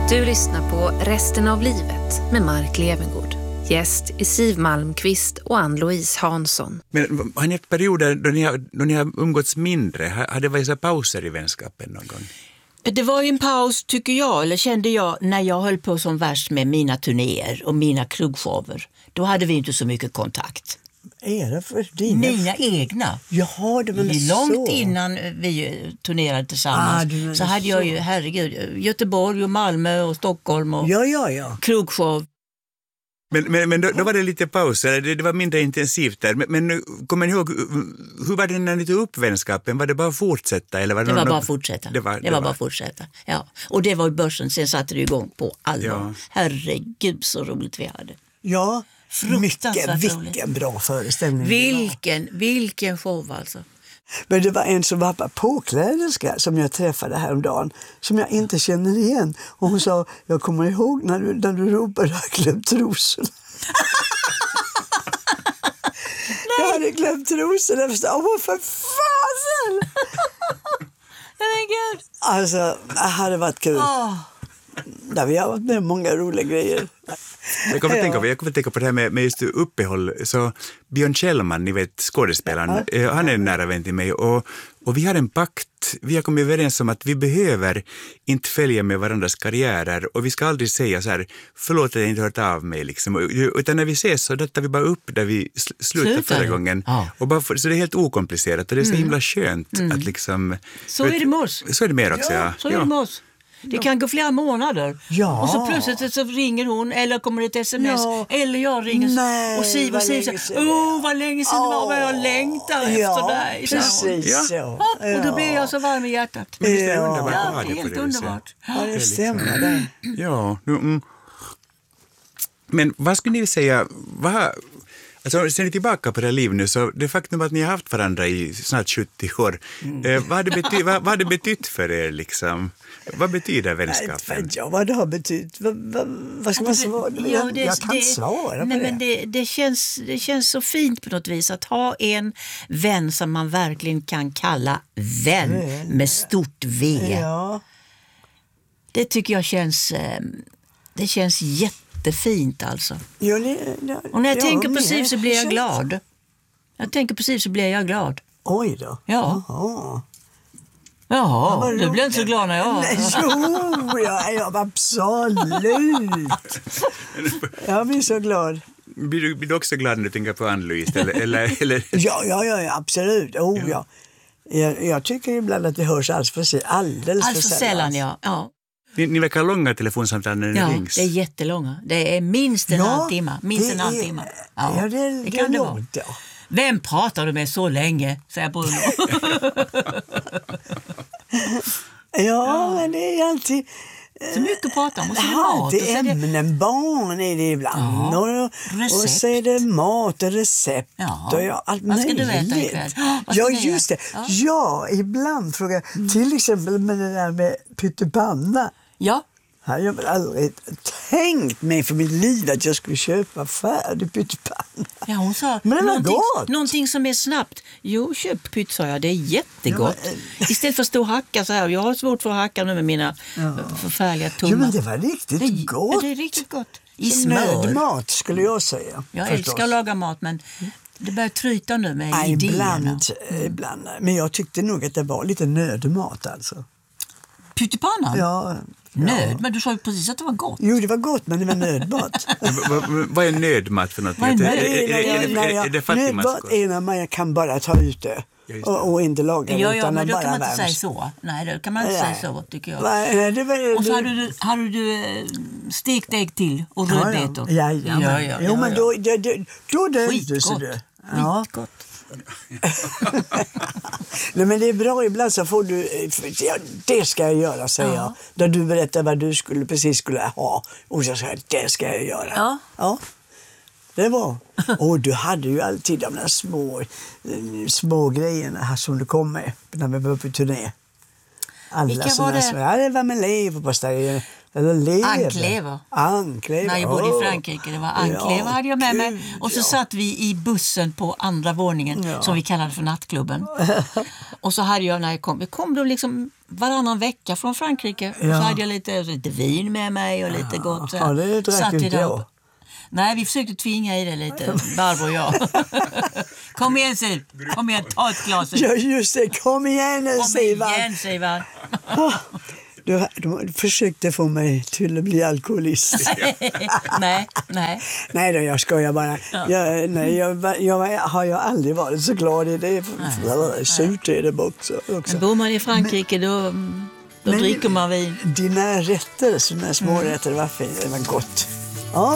Du lyssnar på Resten av livet med Mark Levengood. Gäst är Siw Malmqvist och Ann-Louise Hansson. Men har ni ett perioder då ni har umgåtts mindre? Har det varit så pauser i vänskapen någon gång? Det var ju en paus, tycker jag, eller kände jag, när jag höll på som värst med mina turnéer och mina krugshower. Då hade vi inte så mycket kontakt. Är det för dina? Mina egna. Jaha, det var långt så. innan vi turnerade tillsammans så hade jag ju, herregud, Göteborg och Malmö och Stockholm och Ja. krugshow. Men då var det lite pauser, det var mindre intensivt där. Men kommer ni ihåg, hur var det när ni tog upp vänskapen? Var det bara att fortsätta? Eller var det bara att fortsätta. Det var bara att fortsätta. Ja. Och det var i börsen, sen satte det igång på allvar. Ja. Herregud, så roligt vi hade. Ja, Fruktansvärt vilken bra föreställning. Vilken show alltså. Men det var en som var påkläderska som jag träffade häromdagen, som jag inte känner igen. Och hon sa, jag kommer ihåg när du ropade, jag har glömt trosorna. Jag hade glömt trosorna. Jag sa, för fasen! Nej, gud. Alltså, det hade varit kul. Där vi har varit med många roliga grejer. Jag kommer att tänka på det här med just uppehåll. Så Björn Kjellman, ni vet skådespelaren, han är en nära vän till mig och vi har en pakt. Vi har kommit överens om att vi behöver inte följa med varandras karriärer och vi ska aldrig säga så här, förlåt att jag inte hört av mig liksom. Utan när vi ses så döttar vi bara upp där vi slutade förra gången. Och bara så det är helt okomplicerat och det är så himla skönt att liksom... Så är det med oss. Så är det med också, ja. Så är det med oss. Det kan gå flera månader. Ja. Och så plötsligt så ringer hon eller kommer det ett sms eller jag ringer och Siw säger vad länge sedan det var, vad jag längtar efter dig. Precis så. Och då blir jag så varm i hjärtat. Men det är underbart att ha det är det på helt det underbart. Ja, det stämmer det. Ja, men vad skulle ni säga, alltså, ser ni tillbaka på det liv nu så det faktum att ni har haft varandra i snart 70 år, vad har det betytt för er liksom? Vad betyder vänskapen? Ja, vad det har betytt? Vad ska man svara? Jag kan svara på men det känns så fint på något vis att ha en vän som man verkligen kan kalla vän med stort V. Ja. Det tycker jag känns jättefint alltså. Och när jag tänker på Siw så blir jag glad. Oj då. Ja. Jaha, du blir inte så glad när jag... Jo, jag var absolut. Jag blir så glad. Blir du också glad när du tänker på Ann-Louise? Eller? Ja, absolut. Ja. Jag tycker ibland att det hörs alldeles för sällan. Ja. Ni verkar ha långa telefonsamtal när ni rings. Ja, det är jättelånga. Det är minst en halvtimme. Ja, det kan det vara. Vem pratar du med så länge, säger Bruno. Ja, men det är alltid... Så mycket pratar om. Och så är det mat. Det är ämnen, barn är det ibland. Och så är det mat och recept. Och allt vad ska möjligt. du äta ikväll? Ja, just det. Ja, ibland frågar jag. Till exempel med det där med pyttipanna. Ja. Jag har väl aldrig tänkt mig för mitt liv att jag skulle köpa färdig pyttipanna. Ja, hon sa men det var gott. Någonting som är snabbt. Jo, köp pytt, sa jag. Det är jättegott. Istället för att stå och hacka så här. Jag har svårt för att hacka nu med mina förfärliga tummar. Jo, men det var riktigt gott. Det är riktigt gott. I smör. Nödmat skulle jag säga. Jag älskar att laga mat, men det börjar tryta nu med idéerna. Ibland. Men jag tyckte nog att det var lite nödmat alltså. Pyttipannan? Ja. Men du sa ju precis att det var gott. Jo, det var gott, men det var nödmat. Vad är nödmat för något? Är det nödmat är när man kan bara ta ut det och inte laga det utan men då bara kan man inte värms. säga så. Nej, då kan man inte säga så, tycker jag. Och så hade du stekt ägg till och rödbetor. Ja. Jo, men då dömdes det. Skitgott. Nej, men det är bra, ibland så får du det ska jag göra, säger jag. Där du berättar vad du skulle ha och så säger det ska jag göra. Ja. Det var. Och du hade ju alltid de där små grejerna här som du kom med när vi var på turné. Vilka var det? Det var med leverpastej, Eller lever. Anklever. Anklever. När jag bodde i Frankrike, det var anklever hade jag med mig. Och så satt vi i bussen på andra våningen som vi kallade för nattklubben. Och så hade jag, när jag kom då liksom varannan vecka från Frankrike. Och så hade jag lite vin med mig och lite gott. Ja, det drack inte jag. Nej, vi försökte tvinga i det lite, Barbro och jag. Kom igen, Siv. Kom igen, ta ett glas. Ja, just det. Kom igen nu, Sivan. Kom igen, Sivan. Du försökte få mig till att bli alkoholist. Nej. Nej då, jag skojar bara. Jag har ju aldrig varit så glad i det. Surt är det också. Men bor man i Frankrike då dricker man vin. Dina rätter, sådana små rätter, var fint. Det var gott.